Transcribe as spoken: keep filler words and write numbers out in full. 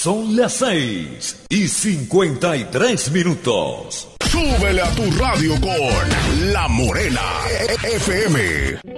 Son las seis y cincuenta y tres minutos. Súbele a tu radio con La Morena F M.